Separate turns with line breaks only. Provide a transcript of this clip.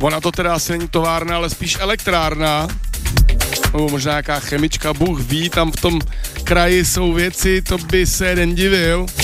Ona to teda asi není továrna, ale spíš elektrárna. Nebo možná nějaká chemička, Bůh ví, tam v tom kraji jsou věci, to by se jeden divil.